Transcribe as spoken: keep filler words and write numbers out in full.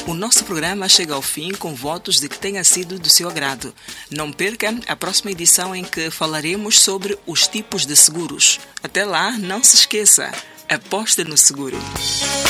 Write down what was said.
O nosso programa chega ao fim com votos de que tenha sido do seu agrado. Não perca a próxima edição em que falaremos sobre os tipos de seguros. Até lá, não se esqueça, aposte no seguro.